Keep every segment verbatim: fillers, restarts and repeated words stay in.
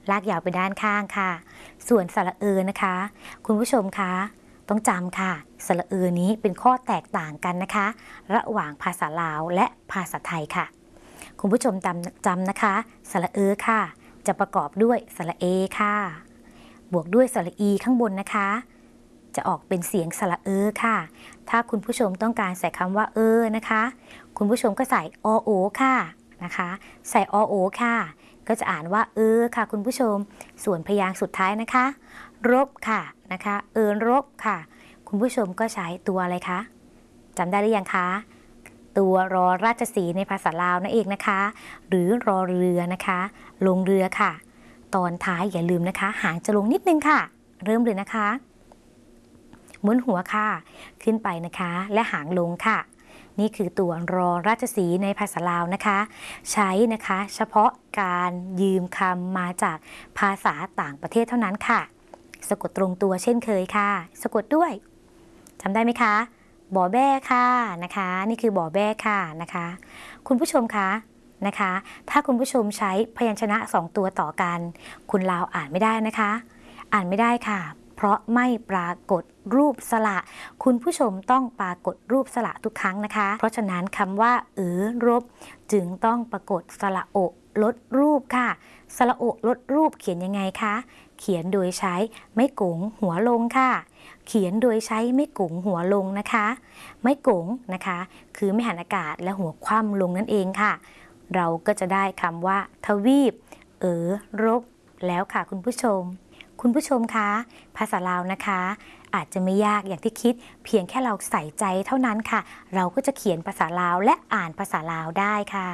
ลากยาวไปด้านข้างค่ะส่วนสระเออนะคะคุณผู้ชมคะต้องจำค่ะสระเออนี้เป็นข้อแตกต่างกันนะคะระหว่างภาษาลาวและภาษาไทยค่ะคุณผู้ชมจำจำนะคะสระเออค่ะจะประกอบด้วยสระเอค่ะบวกด้วยสระอีข้างบนนะคะจะออกเป็นเสียงสระเออค่ะถ้าคุณผู้ชมต้องการใส่คำว่าเออนะคะคุณผู้ชมก็ใส่อโอค่ะนะคะใส่อโอค่ะก็จะอ่านว่าเออค่ะคุณผู้ชมส่วนพยางค์สุดท้ายนะคะรบค่ะนะคะเออรบค่ะคุณผู้ชมก็ใช้ตัวอะไรคะจำได้หรือยังคะตัวรอราชสีห์ในภาษาลาวนั่นเองนะคะหรือรอเรือนะคะลงเรือค่ะตอนท้ายอย่าลืมนะคะหางจะลงนิดนึงค่ะเริ่มเลยนะคะหมุนหัวค่ะขึ้นไปนะคะและหางลงค่ะนี่คือตัวรอราชสีห์ในภาษาลาวนะคะใช้นะคะเฉพาะการยืมคำมาจากภาษาต่างประเทศเท่านั้นค่ะสะกดตรงตัวเช่นเคยค่ะสะกดด้วยจำได้ไหมคะบอแบ้ค่ะนะคะนี่คือบอแบ้ค่ะนะคะคุณผู้ชมคะนะคะถ้าคุณผู้ชมใช้พยัญชนะสองตัวต่อกันคุณลาวอ่านไม่ได้นะคะอ่านไม่ได้ค่ะเพราะไม่ปรากฏรูปสระคุณผู้ชมต้องปรากฏรูปสระทุกครั้งนะคะเพราะฉะนั้นคำว่าเออรบจึงต้องปรากฏสระโอลดรูปค่ะสระโอลดรูปเขียนยังไงคะเขียนโดยใช้ไม้กงหัวลงค่ะเขียนโดยใช้ไม้กงหัวลงนะคะไม้กงนะคะคือไม่หันอากาศและหัวคว่ำลงนั่นเองค่ะเราก็จะได้คำว่าทวีปเออรบแล้วค่ะคุณผู้ชมคุณผู้ชมคะภาษาลาวนะคะอาจจะไม่ยากอย่างที่คิดเพียงแค่เราใส่ใจเท่านั้นค่ะเราก็จะเขียนภาษาลาวและอ่านภาษาลาวได้ค่ะ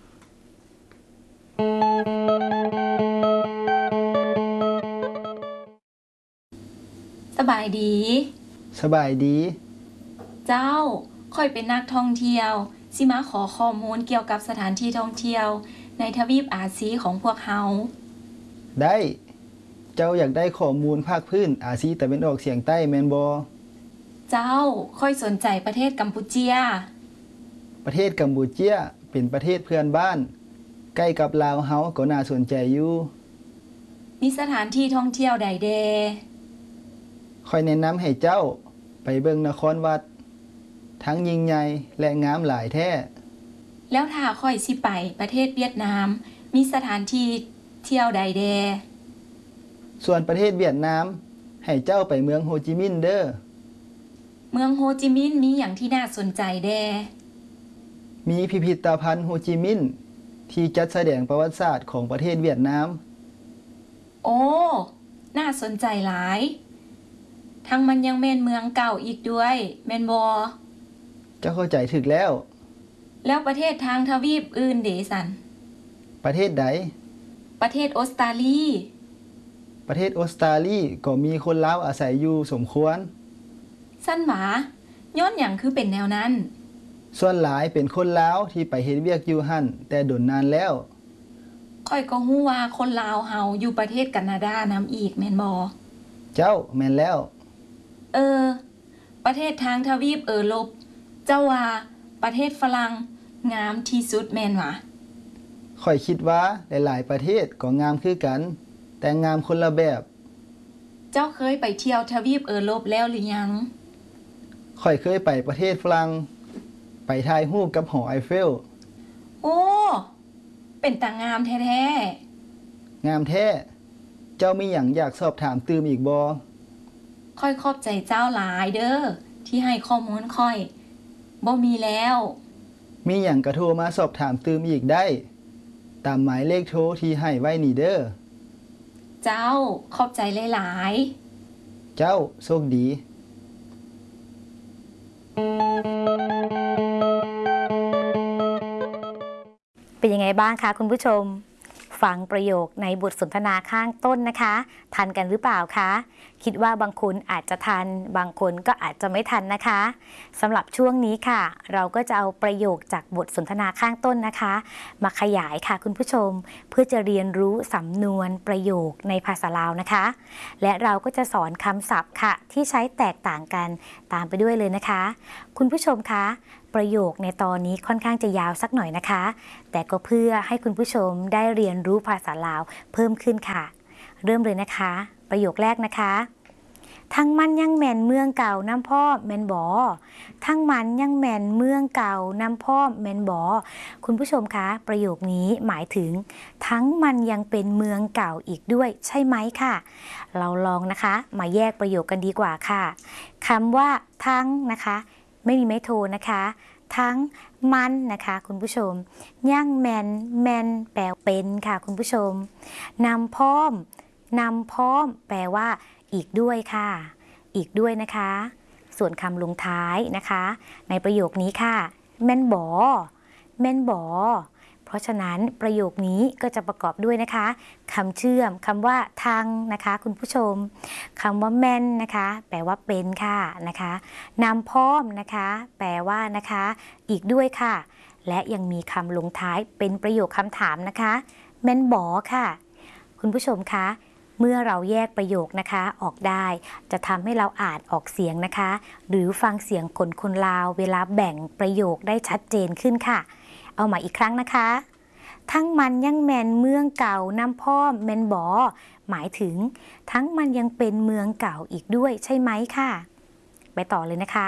สบายดีสบายดีเจ้าค่อยเป็นนักท่องเที่ยวสิมาขอข้อมูลเกี่ยวกับสถานที่ท่องเที่ยวในทวีปอาซีของพวกเฮาได้เจ้าอยากได้ข้อมูลภาคพื้นอาซีตะวันออกเฉียงใต้แม่นบ่เจ้าค่อยสนใจประเทศกัมพูเชียประเทศกัมพูเชียเป็นประเทศเพื่อนบ้านใกล้กับลาวเฮาก็น่าสนใจอยู่มีสถานที่ท่องเที่ยวใดเดค่อยแนะนำให้เจ้าไปเบิ่งนครวัดทั้งยิ่งใหญ่และงามหลายแท้แล้วถ้าค่อยสิไปประเทศเวียดนามมีสถานที่เที่ยวใดเดส่วนประเทศเวียดนามให้เจ้าไปเมืองโฮจิมินห์เด้อเมืองโฮจิมินห์มีอย่างที่น่าสนใจแดมีพิพิธภัณฑ์โฮจิมินห์ที่จัดแสดงประวัติศาสตร์ของประเทศเวียดนามโอ้น่าสนใจหลายทั้งมันยังแม่นเมืองเก่าอีกด้วยแม่นบ่เจ้าเข้าใจถึกแล้วแล้วประเทศทางทวีปอื่นเดสันประเทศใดประเทศออสเตรเลียประเทศออสเตรเลียก็มีคนลาวอาศัยอยู่สมควรสั้นหวาย้อนหยังคือเป็นแนวนั้นส่วนหลายเป็นคนลาวที่ไปเฮ็ดเวียกอยู่หั่นแต่โดนนานแล้วค่อยก็ฮู้ว่าคนลาวเฮาอยู่ประเทศแคนาดานำอีกแม่นบ่เจ้าแม่นแล้วเออประเทศทางทวีปเออลบเจ้าว่าประเทศฝรั่งงามที่สุดแม่นหวะค่อยคิดว่าหลายๆประเทศก็งามคือกันแต่งามคนละแบบเจ้าเคยไปเที่ยวทวีปเออลบแล้วหรือยังค่อยเคยไปประเทศฝรั่งไปถ่ายรูปกับหอไอเฟลโอ้เป็นตางามแท้ๆงามแท้เจ้ามีหยังอยากสอบถามตื่มอีกบ่ค่อยขอบใจเจ้าหลายเด้อที่ให้ข้อมูลค่อยบ่มีแล้วมีหยังก็โทรมาสอบถามตื่มอีกได้ตามหมายเลขโทรที่ให้ไว้นี่เด้อเจ้าขอบใจหลายๆเจ้าโชคดีเป็นยังไงบ้างคะคุณผู้ชมฟังประโยคในบทสนทนาข้างต้นนะคะทันกันหรือเปล่าคะคิดว่าบางคนอาจจะทันบางคนก็อาจจะไม่ทันนะคะสำหรับช่วงนี้ค่ะเราก็จะเอาประโยคจากบทสนทนาข้างต้นนะคะมาขยายค่ะคุณผู้ชมเพื่อจะเรียนรู้สำนวนประโยคในภาษาลาวนะคะและเราก็จะสอนคำศัพท์ค่ะที่ใช้แตกต่างกันตามไปด้วยเลยนะคะคุณผู้ชมคะประโยคในตอนนี้ค่อนข้างจะยาวสักหน่อยนะคะแต่ก็เพื่อให้คุณผู้ชมได้เรียนรู้ภาษาลาวเพิ่มขึ้นค่ะเริ่มเลยนะคะประโยคแรกนะคะทั้งมันยังแม่นเมืองเก่าน้ำพ่อแม่นบ่ทั้งมันยังแม่นเมืองเก่าน้ำพ่อแม่นบ่คุณผู้ชมคะประโยคนี้หมายถึงทั้งมันยังเป็นเมืองเก่าอีกด้วยใช่ไหมค่ะเราลองนะคะมาแยกประโยคกันดีกว่าค่ะคำว่าทั้งนะคะไม่มีไม้โทนะคะทั้งมันนะคะคุณผู้ชมย่างแมนแมนแปลเป็นค่ะคุณผู้ชมนำพร้อมนำพร้อมแปลว่าอีกด้วยค่ะอีกด้วยนะคะส่วนคำลงท้ายนะคะในประโยคนี้ค่ะแม่นบ่แม่นบ่เพราะฉะนั้นประโยคนี้ก็จะประกอบด้วยนะคะคำเชื่อมคำว่าทางนะคะคุณผู้ชมคำว่าแม่นนะคะแปลว่าเป็นค่ะนะคะนำพร้อมนะคะแปลว่านะคะอีกด้วยค่ะและยังมีคำลงท้ายเป็นประโยคคำถามนะคะแม่นบ่ค่ะคุณผู้ชมคะเมื่อเราแยกประโยคนะคะออกได้จะทำให้เราอ่านออกเสียงนะคะหรือฟังเสียงคนคนลาวเวลาแบ่งประโยคได้ชัดเจนขึ้นค่ะเอาใหม่อีกครั้งนะคะทั้งมันยังแมนเมืองเก่าน้ำพ่อแมนบ่หมายถึงทั้งมันยังเป็นเมืองเก่าอีกด้วยใช่ไหมค่ะไปต่อเลยนะคะ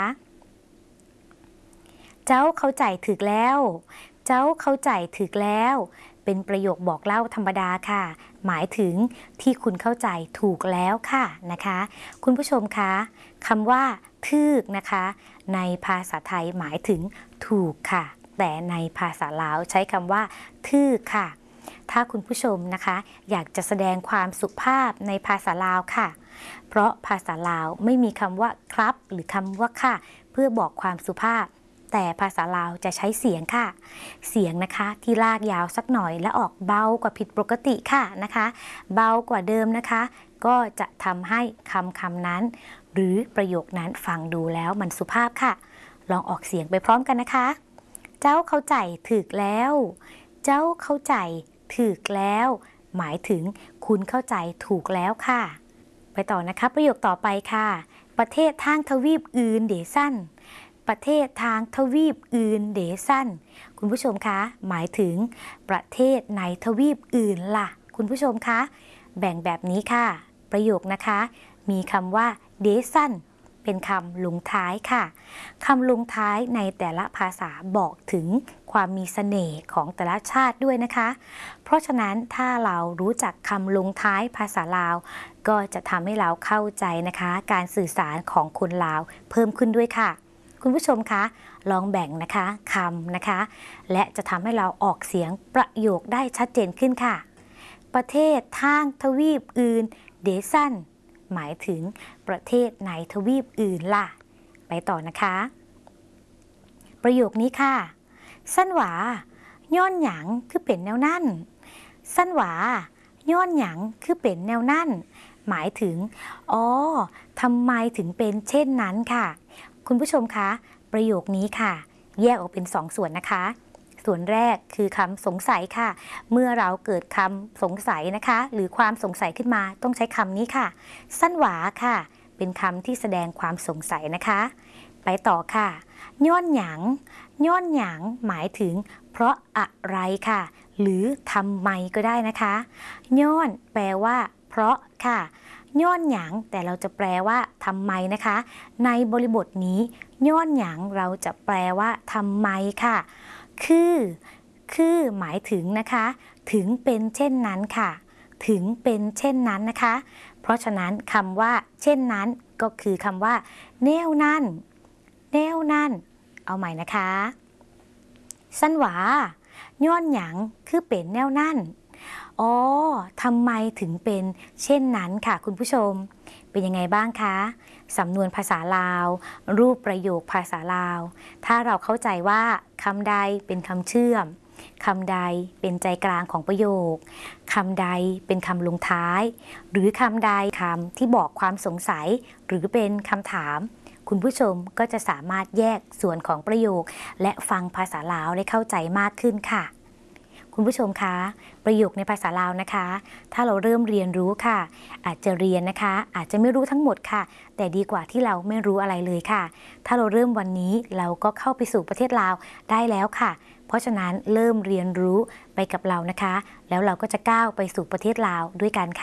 เจ้าเข้าใจถึกแล้วเจ้าเข้าใจถึกแล้วเป็นประโยคบอกเล่าธรรมดาค่ะหมายถึงที่คุณเข้าใจถูกแล้วค่ะนะคะคุณผู้ชมคะคำว่าถึกนะคะในภาษาไทยหมายถึงถูกค่ะแต่ในภาษาลาวใช้คำว่าถึกค่ะถ้าคุณผู้ชมนะคะอยากจะแสดงความสุภาพในภาษาลาวค่ะเพราะภาษาลาวไม่มีคำว่าครับหรือคำว่าค่ะเพื่อบอกความสุภาพแต่ภาษาลาวจะใช้เสียงค่ะเสียงนะคะที่ลากยาวสักหน่อยและออกเบากว่าผิดปกติค่ะนะคะเบากว่าเดิมนะคะก็จะทำให้คำคำนั้นหรือประโยคนั้นฟังดูแล้วมันสุภาพค่ะลองออกเสียงไปพร้อมกันนะคะเจ้าเข้าใจถึกแล้วเจ้าเข้าใจถึกแล้วหมายถึงคุณเข้าใจถูกแล้วค่ะไปต่อนะคะประโยคต่อไปค่ะประเทศทางทวีปอื่นเดซั่นประเทศทางทวีปอื่นเดซั่นคุณผู้ชมคะหมายถึงประเทศในทวีปอื่นล่ะคุณผู้ชมคะแบ่งแบบนี้ค่ะประโยคนะคะมีคำว่าเดซั่นเป็นคำลงท้ายค่ะคำลงท้ายในแต่ละภาษาบอกถึงความมีเสน่ห์ของแต่ละชาติด้วยนะคะเพราะฉะนั้นถ้าเรารู้จักคำลงท้ายภาษาลาวก็จะทำให้เราเข้าใจนะคะการสื่อสารของคนลาวเพิ่มขึ้นด้วยค่ะคุณผู้ชมคะลองแบ่งนะคะคำนะคะและจะทำให้เราออกเสียงประโยคได้ชัดเจนขึ้นค่ะประเทศทางทวีปอื่นเดซั่นหมายถึงประเทศในทวีปอื่นล่ะไปต่อนะคะประโยคนี้ค่ะสั้นหวาย้อนหยังคือเป็นแนวนั่นสั้นหวาย้อนหยังคือเป็นแนวนั่นหมายถึงอ๋อทำไมถึงเป็นเช่นนั้นค่ะคุณผู้ชมคะประโยคนี้ค่ะแยกออกเป็นสองส่วนนะคะส่วนแรกคือคำสงสัยค่ะเมื่อเราเกิดคำสงสัยนะคะหรือความสงสัยขึ้นมาต้องใช้คำนี้ค่ะสั้นหวาค่ะเป็นคำที่แสดงความสงสัยนะคะไปต่อค่ะย้อนหยังย้อนหยังหมายถึงเพราะอะไรค่ะหรือทำไมก็ได้นะคะย้อนแปลว่าเพราะค่ะย้อนหยังแต่เราจะแปลว่าทำไมนะคะในบริบทนี้ย้อนหยังเราจะแปลว่าทำไมค่ะคือคือหมายถึงนะคะถึงเป็นเช่นนั้นค่ะถึงเป็นเช่นนั้นนะคะเพราะฉะนั้นคำว่าเช่นนั้นก็คือคำว่าแนวนั่นแนวนั่นเอาใหม่นะคะสั้นหวาย้อนหยังคือเป็นแนวนั่นอ๋อทำไมถึงเป็นเช่นนั้นค่ะคุณผู้ชมเป็นยังไงบ้างคะสำนวนภาษาลาวรูปประโยคภาษาลาวถ้าเราเข้าใจว่าคำใดเป็นคำเชื่อมคำใดเป็นใจกลางของประโยคคำใดเป็นคำลงท้ายหรือคำใดคำที่บอกความสงสัยหรือเป็นคำถามคุณผู้ชมก็จะสามารถแยกส่วนของประโยคและฟังภาษาลาวได้เข้าใจมากขึ้นค่ะคุณผู้ชมคะประโยคในภาษาลาวนะคะถ้าเราเริ่มเรียนรู้ค่ะอาจจะเรียนนะคะอาจจะไม่รู้ทั้งหมดค่ะแต่ดีกว่าที่เราไม่รู้อะไรเลยค่ะถ้าเราเริ่มวันนี้เราก็เข้าไปสู่ประเทศลาวได้แล้วค่ะเพราะฉะนั้นเริ่มเรียนรู้ไปกับเรานะคะแล้วเราก็จะก้าวไปสู่ประเทศลาวด้วยกันค่ะ